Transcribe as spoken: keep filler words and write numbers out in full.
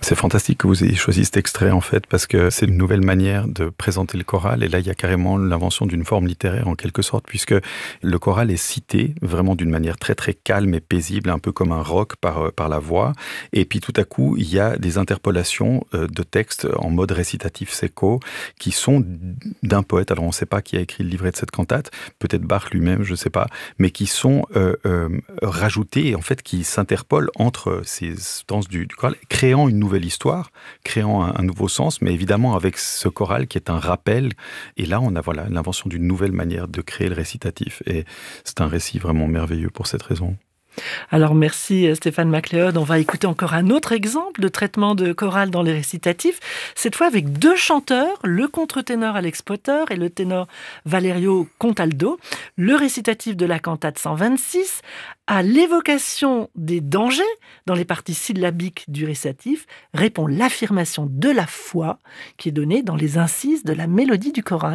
C'est fantastique que vous ayez choisi cet extrait, en fait, parce que c'est une nouvelle manière de présenter le choral. Et là, il y a carrément l'invention d'une forme littéraire, en quelque sorte, puisque le choral est cité vraiment d'une manière très, très calme et paisible, un peu comme un rock par, par la voix. Et puis, tout à coup, il y a des interpolations de textes en mode récitatif secco qui sont d'un poète. Alors, on ne sait pas qui a écrit le livret de cette cantate, peut-être Bach lui-même, je ne sais pas, mais qui sont euh, euh, rajoutés, et en fait, qui s'interpolent entre ces stances du, du choral, créant une nouvelle histoire, créant un, un nouveau sens, mais évidemment avec ce choral qui est un rappel. Et là, on a voilà l'invention d'une nouvelle manière de créer le récitatif. Et c'est un récit vraiment merveilleux pour cette raison. Alors merci Stéphane MacLeod. On va écouter encore un autre exemple de traitement de chorale dans les récitatifs, cette fois avec deux chanteurs, le contre-ténor Alex Potter et le ténor Valerio Contaldo. Le récitatif de la cantate cent vingt-six à l'évocation des dangers dans les parties syllabiques du récitatif répond l'affirmation de la foi qui est donnée dans les incises de la mélodie du choral.